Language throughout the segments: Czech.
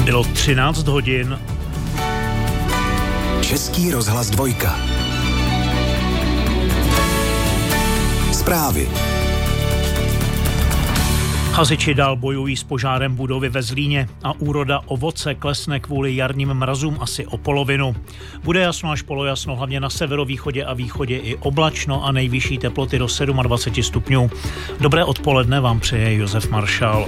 Bylo 13 hodin. Český rozhlas 2. Zprávy. Hasiči dál bojují s požárem budovy ve Zlíně a úroda ovoce klesne kvůli jarním mrazům asi o polovinu. Bude jasno až polojasno, hlavně na severovýchodě a východě i oblačno a nejvyšší teploty do 27 stupňů. Dobré odpoledne vám přeje Josef Maršál.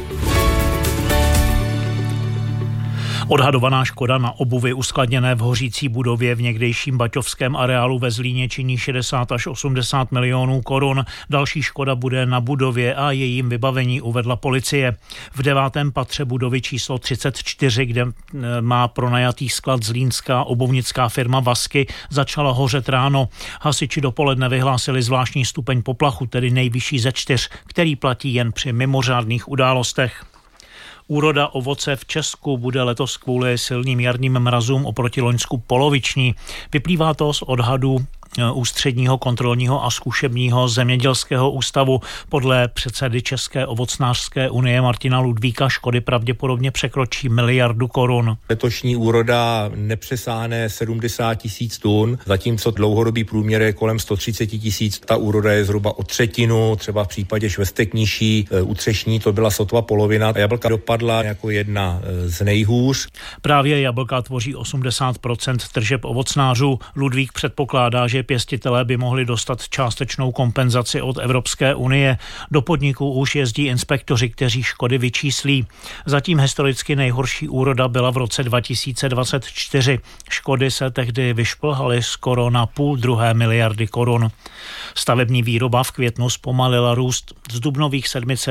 Odhadovaná škoda na obuvi uskladněné v hořící budově v někdejším baťovském areálu ve Zlíně činí 60 až 80 milionů korun. Další škoda bude na budově a jejím vybavení, uvedla policie. V 9. patře budovy číslo 34, kde má pronajatý sklad zlínská obuvnická firma Vasky, začala hořet ráno. Hasiči dopoledne vyhlásili zvláštní stupeň poplachu, tedy nejvyšší ze 4, který platí jen při mimořádných událostech. Úroda ovoce v Česku bude letos kvůli silným jarním mrazům oproti loňsku poloviční. Vyplývá to z odhadu Ústředního kontrolního a zkušebního zemědělského ústavu. Podle předsedy České ovocnářské unie Martina Ludvíka škody pravděpodobně překročí 1 miliardu korun. Letošní úroda nepřesáhne 70 tisíc tun, zatímco dlouhodobý průměr je kolem 130 tisíc. Ta úroda je zhruba o třetinu, třeba v případě švestek nižší, u třešní to byla sotva polovina. Jablka dopadla jako jedna z nejhůř. Právě jablka tvoří 80% tržeb ovocnářů. Ludvík předpokládá, že pěstitelé by mohli dostat částečnou kompenzaci od Evropské unie. Do podniků už jezdí inspektoři, kteří škody vyčíslí. Zatím historicky nejhorší úroda byla v roce 2024. Škody se tehdy vyšplhaly skoro na 1,5 miliardy korun. Stavební výroba v květnu zpomalila růst. Z dubnových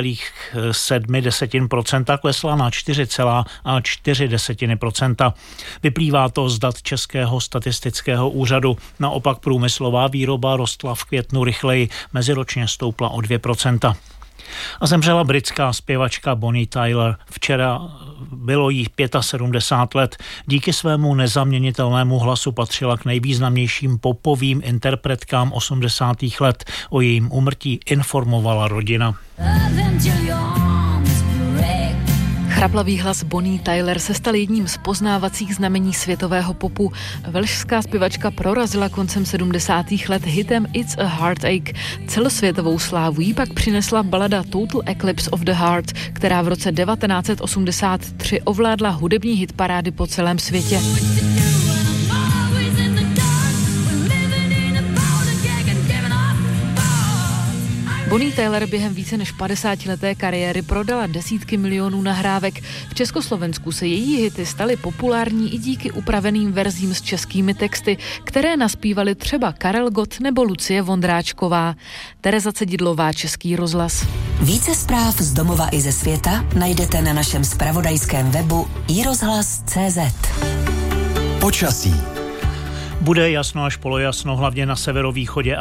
7,7% klesla na 4,4%. Vyplývá to z dat Českého statistického úřadu. Naopak průmyslová výroba rostla v květnu rychleji, meziročně stoupla o 2%. A zemřela britská zpěvačka Bonnie Tyler. Včera bylo jí 75 let. Díky svému nezaměnitelnému hlasu patřila k nejvýznamnějším popovým interpretkám 80. let. O jejím úmrtí informovala rodina. Chraplavý hlas Bonnie Tyler se stal jedním z poznávacích znamení světového popu. Velšská zpěvačka prorazila koncem 70. let hitem It's a Heartache. Celosvětovou slávu jí pak přinesla balada Total Eclipse of the Heart, která v roce 1983 ovládla hudební hitparády po celém světě. Bonnie Tyler během více než 50leté kariéry prodala desítky milionů nahrávek. V Československu se její hity staly populární i díky upraveným verzím s českými texty, které naspívali třeba Karel Gott nebo Lucie Vondráčková. Tereza Cedidlová, Český rozhlas. Více zpráv z domova i ze světa najdete na našem zpravodajském webu iRozhlas.cz. Počasí. Bude jasno až polojasno, hlavně na severovýchodě